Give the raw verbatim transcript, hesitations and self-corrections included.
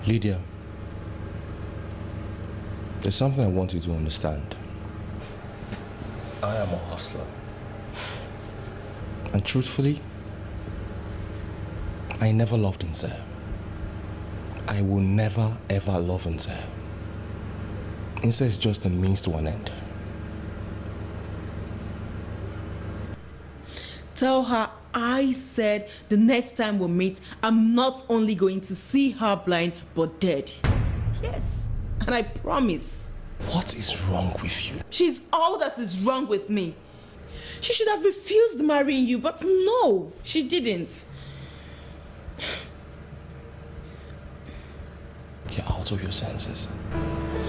Lydia, there's something I want you to understand. I am a hustler. And truthfully, I never loved Nze. I will never ever love Nze. Nze is just a means to an end. Tell her I said the next time we meet, I'm not only going to see her blind, but dead. Yes, and I promise. What is wrong with you? She's all that is wrong with me. She should have refused marrying you, but no, she didn't. You're out of your senses.